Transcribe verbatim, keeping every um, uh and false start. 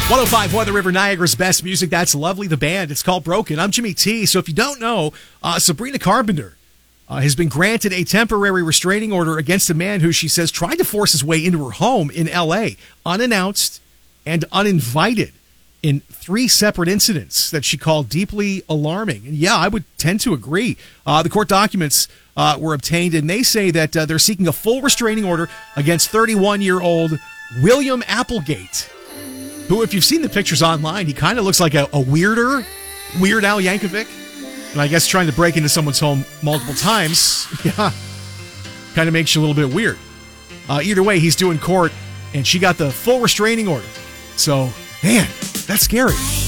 one oh five point one The River, Niagara's best music. That's Lovely, the band. It's called Broken. I'm Jimmy T. So if you don't know, uh, Sabrina Carpenter uh, has been granted a temporary restraining order against a man who she says tried to force his way into her home in L A unannounced and uninvited in three separate incidents that she called deeply alarming. And yeah, I would tend to agree. Uh, the court documents uh, were obtained, and they say that uh, they're seeking a full restraining order against thirty-one-year-old William Applegate, who, if you've seen the pictures online, he kind of looks like a, a weirder Weird Al Yankovic. And I guess trying to break into someone's home multiple times, yeah, kind of makes you a little bit weird. Uh, either way, he's due in court, and she got the full restraining order. So, man, that's scary.